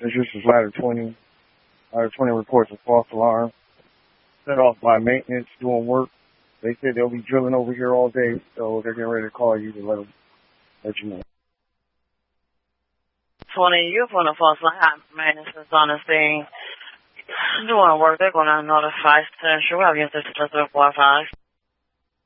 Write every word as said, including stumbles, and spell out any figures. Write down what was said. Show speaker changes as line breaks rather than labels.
This is ladder twenty. Ladder twenty reports a false alarm set off by maintenance doing work. They said they'll be drilling over here all day, so they're getting ready to call you to let them let you know.
twenty, you're on a false alarm. Maintenance is on the scene doing work. They're going to notify Central. We have your system four five.